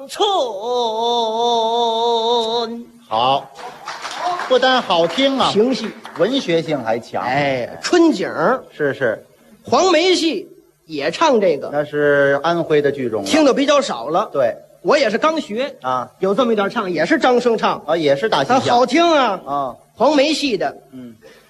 春。 好，不但好听啊， 评戏， 文学性还强。 哎，春景儿， 是， 黄梅戏也唱这个， 那是安徽的剧种了。 听的比较少了。 对我也是刚学啊， 有这么一段唱，也是张生唱啊，也是大戏它腔好听啊。 啊。 黄梅戏的，